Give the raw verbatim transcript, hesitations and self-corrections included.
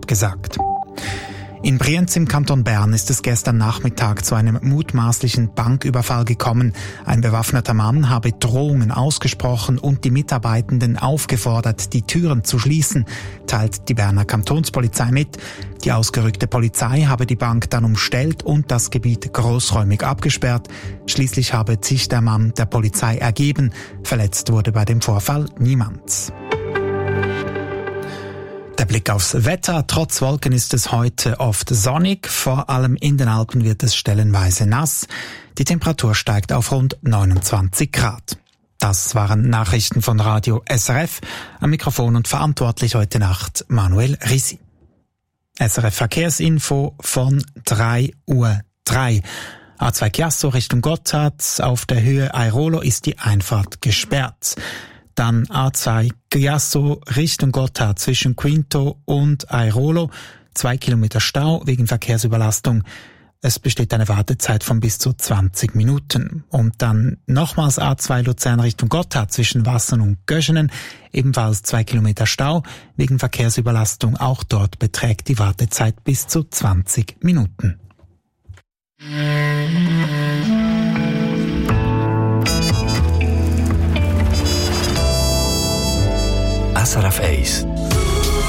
abgesagt. In Brienz im Kanton Bern ist es gestern Nachmittag zu einem mutmaßlichen Banküberfall gekommen. Ein bewaffneter Mann habe Drohungen ausgesprochen und die Mitarbeitenden aufgefordert, die Türen zu schließen, teilt die Berner Kantonspolizei mit. Die ausgerückte Polizei habe die Bank dann umstellt und das Gebiet großräumig abgesperrt. Schließlich habe sich der Mann der Polizei ergeben. Verletzt wurde bei dem Vorfall niemand. Der Blick aufs Wetter. Trotz Wolken ist es heute oft sonnig. Vor allem in den Alpen wird es stellenweise nass. Die Temperatur steigt auf rund neunundzwanzig Grad. Das waren Nachrichten von Radio S R F. Am Mikrofon und verantwortlich heute Nacht Manuel Risi. S R F Verkehrsinfo von drei Uhr drei. A zwei Chiasso Richtung Gotthard. Auf der Höhe Airolo ist die Einfahrt gesperrt. Dann A zwei Chiasso Richtung Gotthard zwischen Quinto und Airolo. Zwei Kilometer Stau wegen Verkehrsüberlastung. Es besteht eine Wartezeit von bis zu zwanzig Minuten. Und dann nochmals A zwei Luzern Richtung Gotthard zwischen Wassern und Göschenen. Ebenfalls zwei Kilometer Stau wegen Verkehrsüberlastung. Auch dort beträgt die Wartezeit bis zu zwanzig Minuten. S R F eins